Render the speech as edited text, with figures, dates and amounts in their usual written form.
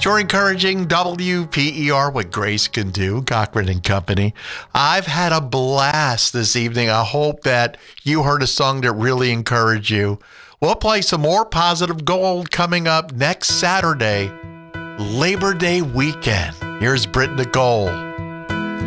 You're encouraging WPER, what Grace can do, Cochran and Company. I've had a blast this evening. I hope that you heard a song that really encouraged you. We'll play some more Positive Gold coming up next Saturday, Labor Day weekend. Here's Britt Nicole.